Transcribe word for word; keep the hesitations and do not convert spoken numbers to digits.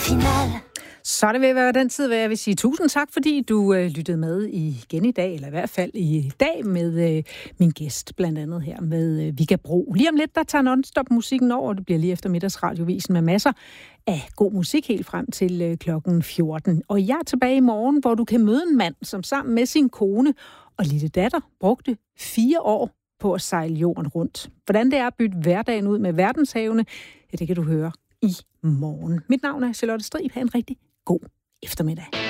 finale. Så er det ved at være den tid, hvor jeg vil sige tusind tak, fordi du øh, lyttede med igen i dag, eller i hvert fald i dag med øh, min gæst, blandt andet her med øh, Vigga Bro. Lige om lidt, der tager non-stop musikken over, og det bliver lige efter middagsradiovisen med masser af god musik helt frem til øh, klokken fjorten. Og jeg er tilbage i morgen, hvor du kan møde en mand, som sammen med sin kone og lille datter brugte fire år på at sejle jorden rundt. Hvordan det er at bytte hverdagen ud med verdenshavene, ja, det kan du høre i morgen. Mit navn er Charlotte Strib. Ha' en rigtig god eftermiddag.